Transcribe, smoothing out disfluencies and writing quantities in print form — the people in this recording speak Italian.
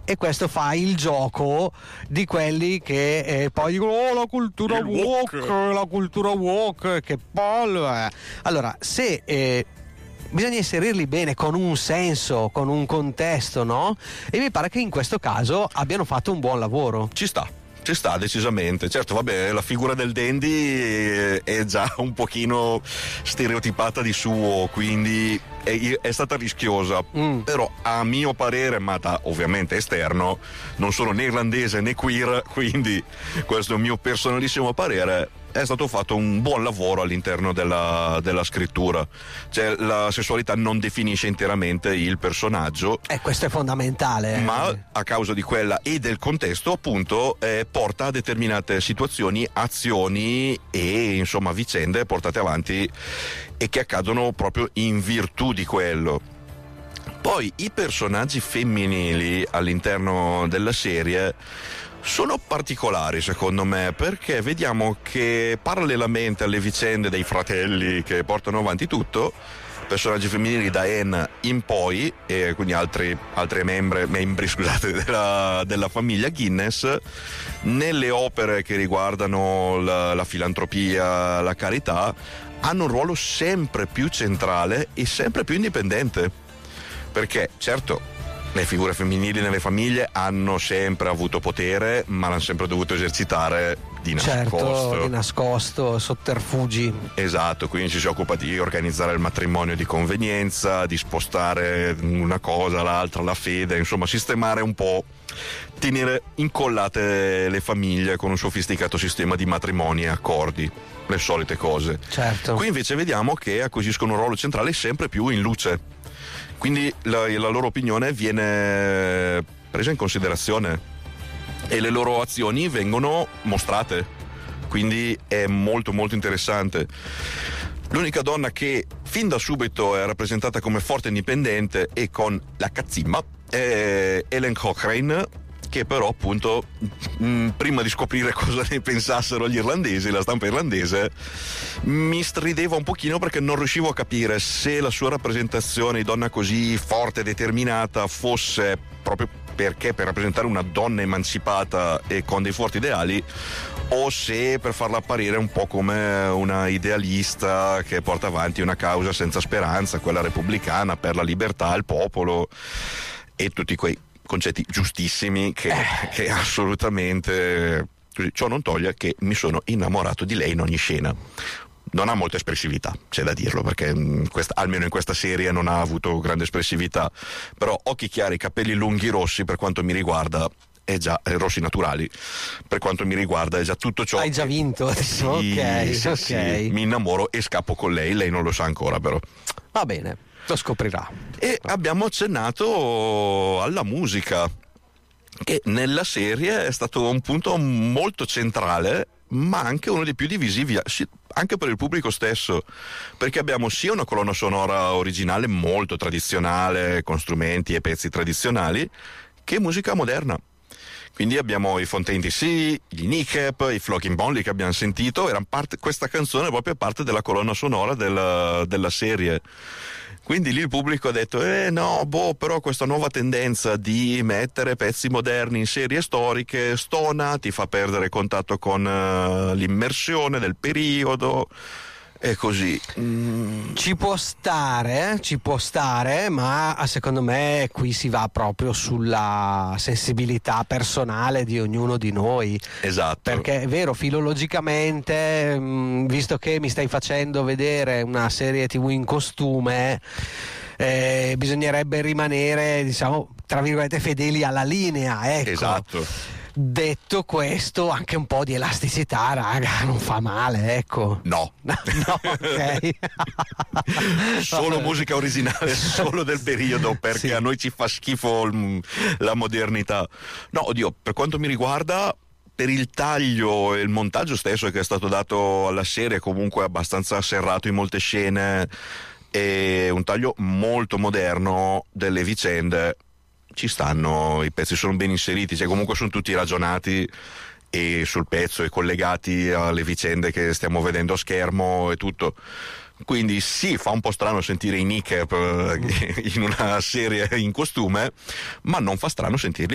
e questo fa il gioco di quelli che poi dicono la cultura woke, che palle è. Allora, se bisogna inserirli bene, con un senso, con un contesto, no? E mi pare che in questo caso abbiano fatto un buon lavoro. Ci sta decisamente. Certo, vabbè, la figura del dandy è già un pochino stereotipata di suo, quindi è stata rischiosa. Però a mio parere, ma da ovviamente esterno, non sono né irlandese né queer, quindi questo è il mio personalissimo parere, è stato fatto un buon lavoro all'interno della scrittura. Cioè, la sessualità non definisce interamente il personaggio, questo è fondamentale, ma a causa di quella e del contesto, appunto, porta a determinate situazioni, azioni e insomma vicende portate avanti e che accadono proprio in virtù di quello. Poi i personaggi femminili all'interno della serie sono particolari, secondo me, perché vediamo che parallelamente alle vicende dei fratelli che portano avanti tutto, personaggi femminili da Anne in poi, e quindi altri membri della famiglia Guinness, nelle opere che riguardano la filantropia, la carità, hanno un ruolo sempre più centrale e sempre più indipendente. Perché, certo, le figure femminili nelle famiglie hanno sempre avuto potere, ma l'hanno sempre dovuto esercitare di nascosto. Certo, di nascosto, sotterfugi. Esatto, quindi ci si occupa di organizzare il matrimonio di convenienza, di spostare una cosa, l'altra, la fede, insomma sistemare un po', tenere incollate le famiglie con un sofisticato sistema di matrimoni e accordi, le solite cose. Certo. Qui invece vediamo che acquisiscono un ruolo centrale sempre più in luce. Quindi la loro opinione viene presa in considerazione e le loro azioni vengono mostrate, quindi è molto molto interessante. L'unica donna che fin da subito è rappresentata come forte e indipendente e con la cazzimma è Ellen Cochrane, che però appunto prima di scoprire cosa ne pensassero gli irlandesi, la stampa irlandese, mi strideva un pochino perché non riuscivo a capire se la sua rappresentazione di donna così forte e determinata fosse proprio perché per rappresentare una donna emancipata e con dei forti ideali, o se per farla apparire un po' come una idealista che porta avanti una causa senza speranza, quella repubblicana per la libertà, il popolo e tutti quei concetti giustissimi che assolutamente. Ciò non toglie che mi sono innamorato di lei in ogni scena. Non ha molta espressività, c'è da dirlo, perché almeno in questa serie non ha avuto grande espressività, però occhi chiari, capelli lunghi rossi, per quanto mi riguarda è già rossi naturali, per quanto mi riguarda è già tutto ciò. Hai già vinto. Sì, ok. Sì, mi innamoro e scappo con lei non lo sa ancora, però va bene, lo scoprirà. E abbiamo accennato alla musica, che nella serie è stato un punto molto centrale, ma anche uno dei più divisivi, anche per il pubblico stesso, perché abbiamo sia una colonna sonora originale molto tradizionale, con strumenti e pezzi tradizionali, che musica moderna. Quindi abbiamo i Fontaine DC, gli Kneecap, i Flogging Molly che abbiamo sentito, questa canzone è proprio parte della colonna sonora della serie. Quindi lì il pubblico ha detto però questa nuova tendenza di mettere pezzi moderni in serie storiche stona, ti fa perdere contatto con l'immersione del periodo e così. Ci può stare, ma secondo me qui si va proprio sulla sensibilità personale di ognuno di noi. Esatto. Perché è vero, filologicamente, visto che mi stai facendo vedere una serie TV in costume, bisognerebbe rimanere, diciamo, tra virgolette, fedeli alla linea, ecco. Esatto. Detto questo, anche un po' di elasticità, raga, non fa male, ecco. No, ok. Solo musica originale, solo del periodo, perché a noi ci fa schifo la modernità. No, oddio, per quanto mi riguarda, per il taglio e il montaggio stesso che è stato dato alla serie, comunque abbastanza serrato in molte scene, e un taglio molto moderno delle vicende, ci stanno, i pezzi sono ben inseriti, cioè comunque sono tutti ragionati e sul pezzo e collegati alle vicende che stiamo vedendo a schermo e tutto. Quindi sì, fa un po' strano sentire i Kneecap in una serie in costume, ma non fa strano sentirli